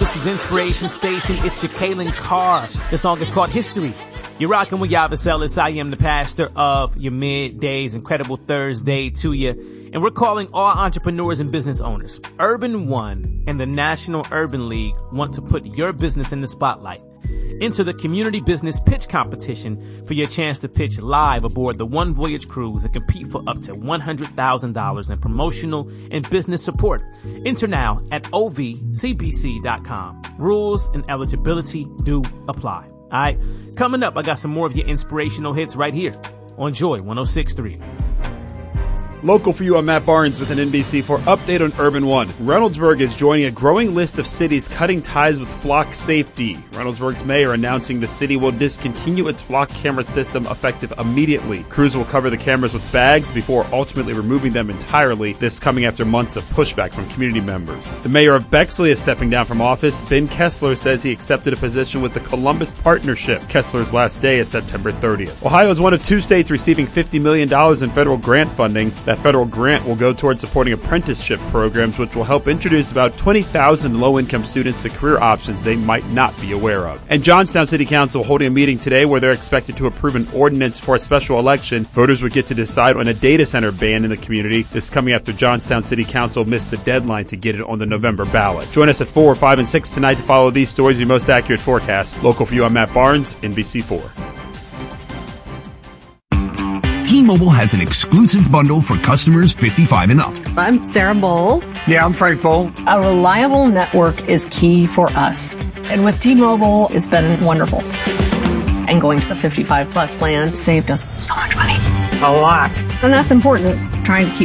This is Inspiration Station. It's Jacqueline Carr. The song is called History. You're rocking with Yavis Ellis. I am the pastor of your middays. Incredible Thursday to you. And we're calling all entrepreneurs and business owners. Urban One and the National Urban League want to put your business in the spotlight. Enter the Community Business Pitch Competition for your chance to pitch live aboard the One Voyage cruise and compete for up to $100,000 in promotional and business support. Enter now at ovcbc.com. Rules and eligibility do apply. All right, coming up, I got some more of your inspirational hits right here on Joy 106.3. Local for you, I'm Matt Barnes with an NBC4 update on Urban One. Reynoldsburg is joining a growing list of cities cutting ties with flock safety. Reynoldsburg's mayor announcing the city will discontinue its flock camera system effective immediately. Crews will cover the cameras with bags before ultimately removing them entirely, this coming after months of pushback from community members. The mayor of Bexley is stepping down from office. Ben Kessler says he accepted a position with the Columbus Partnership. Kessler's last day is September 30th. Ohio is one of two states receiving $50 million in federal grant funding. That federal grant will go towards supporting apprenticeship programs, which will help introduce about 20,000 low-income students to career options they might not be aware of. And Johnstown City Council holding a meeting today where they're expected to approve an ordinance for a special election. Voters would get to decide on a data center ban in the community. This coming after Johnstown City Council missed the deadline to get it on the November ballot. Join us at 4, 5, and 6 tonight to follow these stories, your most accurate forecast. Local for you, I'm Matt Barnes, NBC4. T-Mobile has an exclusive bundle for customers 55 and up. I'm Sarah Bowl. Yeah, I'm Frank Bowl. A reliable network is key for us. And with T-Mobile, it's been wonderful. And going to the 55 plus plan saved us so much money. A lot. And that's important, trying to keep